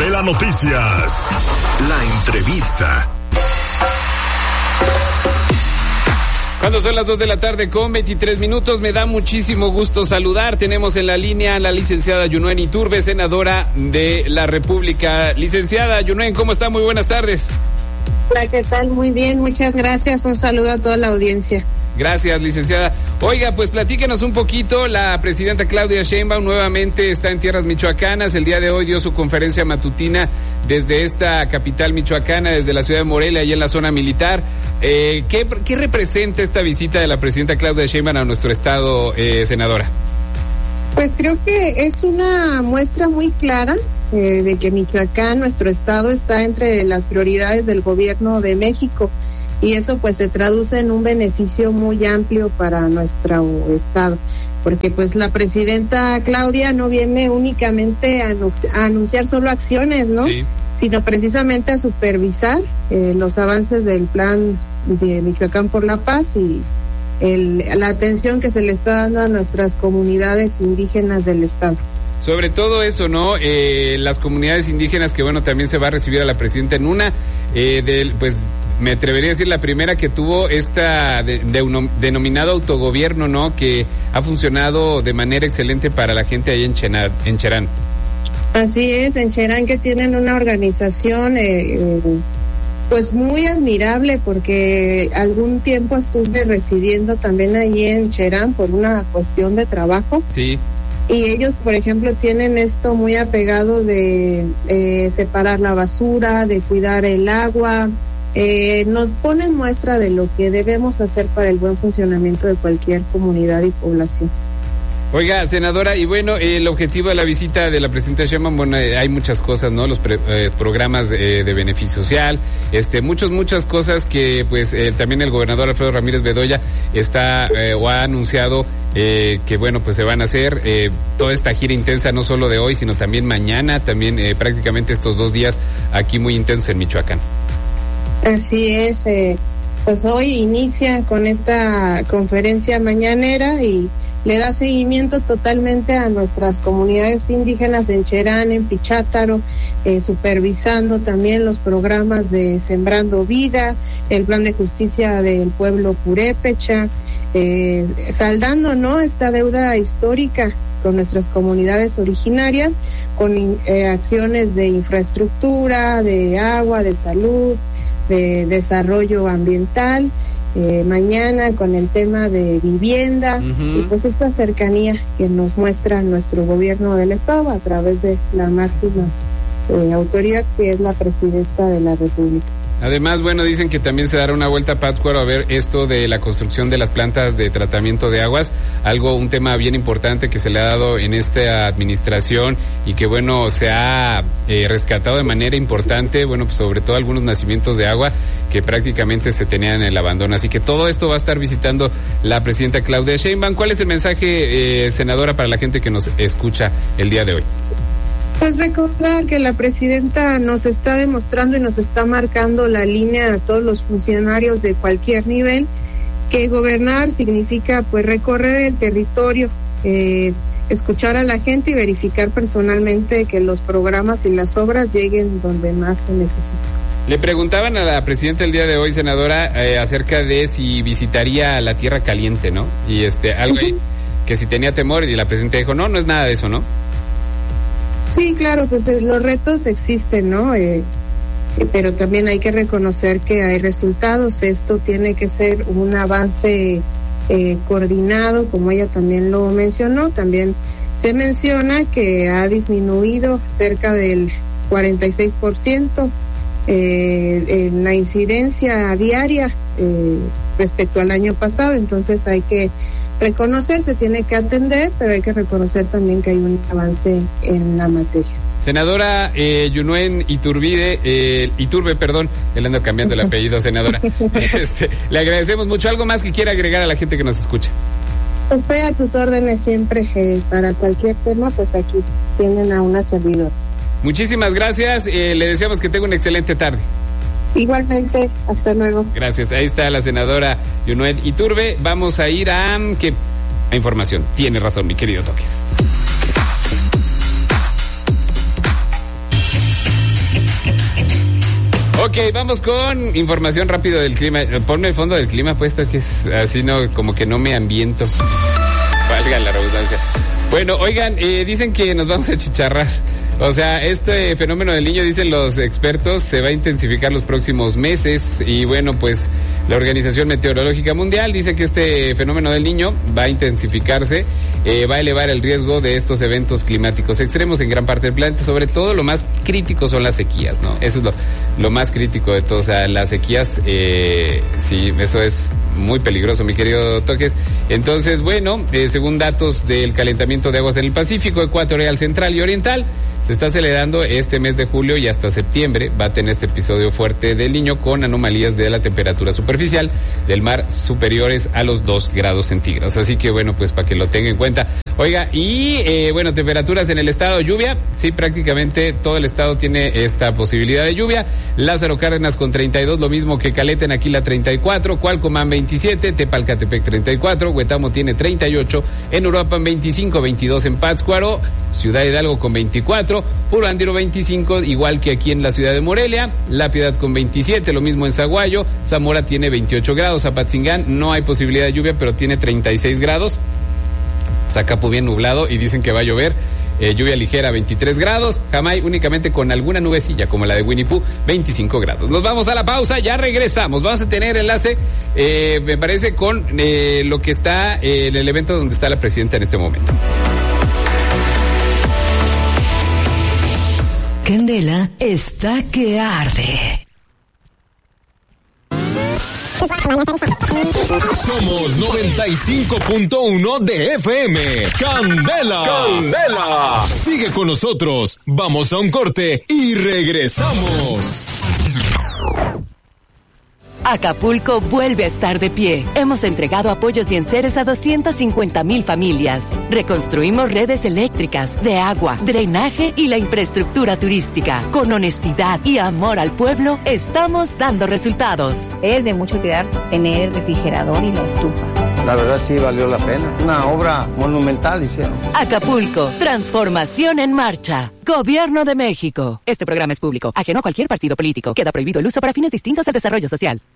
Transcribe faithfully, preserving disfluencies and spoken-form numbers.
Chabela Noticias. La entrevista. Cuando son las dos de la tarde con veintitrés minutos, me da muchísimo gusto saludar. Tenemos en la línea a la licenciada Yunuen Iturbe, senadora de la República. Licenciada Yunuen, ¿cómo está? Muy buenas tardes. Hola, ¿qué tal? Muy bien, muchas gracias. Un saludo a toda la audiencia. Gracias, licenciada. Oiga, pues platíquenos un poquito. La presidenta Claudia Sheinbaum nuevamente está en tierras michoacanas. El día de hoy dio su conferencia matutina desde esta capital michoacana, desde la ciudad de Morelia, y en la zona militar. Eh, ¿qué, ¿Qué representa esta visita de la presidenta Claudia Sheinbaum a nuestro estado, eh, senadora? Pues creo que es una muestra muy clara eh, de que Michoacán, nuestro estado, está entre las prioridades del gobierno de México. Y eso pues se traduce en un beneficio muy amplio para nuestro estado, porque pues la presidenta Claudia no viene únicamente a, a anunciar solo acciones, ¿no? Sí. Sino precisamente a supervisar eh, los avances del plan de Michoacán por la Paz y el, la atención que se le está dando a nuestras comunidades indígenas del estado. Sobre todo eso, ¿no? Eh, las comunidades indígenas, que bueno, también se va a recibir a la presidenta en una, eh, del, pues me atrevería a decir la primera que tuvo esta de, de uno, denominado autogobierno, ¿no? Que ha funcionado de manera excelente para la gente ahí en, Chenar, en Cherán. Así es, en Cherán, que tienen una organización eh, eh, pues muy admirable, porque algún tiempo estuve residiendo también ahí en Cherán por una cuestión de trabajo. Sí. Y ellos, por ejemplo, tienen esto muy apegado de eh, separar la basura, de cuidar el agua. Eh, nos ponen muestra de lo que debemos hacer para el buen funcionamiento de cualquier comunidad y población. Oiga, senadora, y bueno, eh, el objetivo de la visita de la presidenta Sheinbaum, bueno, eh, hay muchas cosas, ¿no? Los pre, eh, programas eh, de beneficio social, este, muchas, muchas cosas que, pues, eh, también el gobernador Alfredo Ramírez Bedoya está eh, o ha anunciado eh, que, bueno, pues se van a hacer eh, toda esta gira intensa, no solo de hoy, sino también mañana, también eh, prácticamente estos dos días aquí muy intensos en Michoacán. Así es, eh, pues hoy inicia con esta conferencia mañanera y le da seguimiento totalmente a nuestras comunidades indígenas en Cherán, en Pichátaro, eh, supervisando también los programas de Sembrando Vida, el plan de justicia del pueblo purépecha, eh, saldando, ¿no?, esta deuda histórica con nuestras comunidades originarias, con eh, acciones de infraestructura, de agua, de salud, de desarrollo ambiental, eh, mañana con el tema de vivienda, uh-huh. Y pues esta cercanía que nos muestra nuestro gobierno del estado a través de la máxima eh, autoridad, que es la presidenta de la República. Además, bueno, dicen que también se dará una vuelta a Pátzcuaro a ver esto de la construcción de las plantas de tratamiento de aguas, algo, un tema bien importante que se le ha dado en esta administración y que, bueno, se ha eh, rescatado de manera importante, bueno, pues sobre todo algunos nacimientos de agua que prácticamente se tenían en el abandono. Así que todo esto va a estar visitando la presidenta Claudia Sheinbaum. ¿Cuál es el mensaje, eh, senadora, para la gente que nos escucha el día de hoy? Pues recordar que la presidenta nos está demostrando y nos está marcando la línea a todos los funcionarios de cualquier nivel, que gobernar significa pues recorrer el territorio, eh, escuchar a la gente y verificar personalmente que los programas y las obras lleguen donde más se necesita. Le preguntaban a la presidenta el día de hoy, senadora, eh, acerca de si visitaría la Tierra Caliente, ¿no? Y este algo ahí, que si tenía temor, y la presidenta dijo, no, no es nada de eso, ¿no? Sí, claro, pues los retos existen, ¿no? Eh, eh, pero también hay que reconocer que hay resultados. Esto tiene que ser un avance eh, coordinado, como ella también lo mencionó. También se menciona que ha disminuido cerca del cuarenta y seis por ciento eh, en la incidencia diaria eh, respecto al año pasado. Entonces hay que reconocer, se tiene que atender, pero hay que reconocer también que hay un avance en la materia. Senadora eh, Yunuen Iturbide, eh, Iturbe, perdón, le ando cambiando el apellido, senadora. este, le agradecemos mucho. ¿Algo más que quiera agregar a la gente que nos escucha? Estoy a tus órdenes siempre, eh, para cualquier tema, pues aquí tienen a una servidora. Muchísimas gracias, eh, le deseamos que tenga una excelente tarde. Igualmente, hasta luego. Gracias, ahí está la senadora Yunuen Iturbe. Vamos a ir a, ¿qué? A información. Tiene razón, mi querido Toques. Ok, vamos con información rápido del clima. Ponme el fondo del clima puesto que es así, no, como que no me ambiento. Valga la redundancia. Bueno, oigan, eh, dicen que nos vamos a chicharrar. O sea, este fenómeno del Niño, dicen los expertos, se va a intensificar los próximos meses y bueno, pues la Organización Meteorológica Mundial dice que este fenómeno del Niño va a intensificarse, eh, va a elevar el riesgo de estos eventos climáticos extremos en gran parte del planeta. Sobre todo lo más crítico son las sequías, ¿no? Eso es lo, lo más crítico de todo. O sea, las sequías, eh, sí, eso es muy peligroso, mi querido Toques. Entonces, bueno, eh, según datos del calentamiento de aguas en el Pacífico ecuatorial, central y oriental, se está acelerando este mes de julio y hasta septiembre va a tener este episodio fuerte del Niño con anomalías de la temperatura superficial del mar superiores a los dos grados centígrados. Así que bueno, pues para que lo tenga en cuenta. Oiga, y eh, bueno, temperaturas en el estado, lluvia, sí, prácticamente todo el estado tiene esta posibilidad de lluvia. Lázaro Cárdenas con treinta y dos, lo mismo que Caleta, en Aquila treinta y cuatro, Cualcomán veintisiete, Tepalcatepec treinta y cuatro, Huetamo tiene treinta y ocho, en Uruapan veinticinco, veintidós en Pátzcuaro, Ciudad Hidalgo con veinticuatro, Puro Andiro veinticinco, igual que aquí en la ciudad de Morelia, La Piedad con veintisiete, lo mismo en Zaguayo, Zamora tiene veintiocho grados, Apatzingán no hay posibilidad de lluvia, pero tiene treinta y seis grados, Zacapu bien nublado y dicen que va a llover, eh, lluvia ligera veintitrés grados, Jamay únicamente con alguna nubecilla como la de Winnie Pooh, veinticinco grados. Nos vamos a la pausa, ya regresamos, vamos a tener enlace, eh, me parece, con eh, lo que está eh, en el evento donde está la presidenta en este momento. Candela está que arde. Somos noventa y cinco punto uno de F M. Candela. Candela. Sigue con nosotros. Vamos a un corte y regresamos. Acapulco vuelve a estar de pie. Hemos entregado apoyos y enseres a doscientas cincuenta mil familias. Reconstruimos redes eléctricas, de agua, drenaje y la infraestructura turística. Con honestidad y amor al pueblo, estamos dando resultados. Es de mucho cuidar tener el refrigerador y la estufa. La verdad sí valió la pena. Una obra monumental hicieron. Acapulco, transformación en marcha. Gobierno de México. Este programa es público, ajeno a cualquier partido político. Queda prohibido el uso para fines distintos al desarrollo social.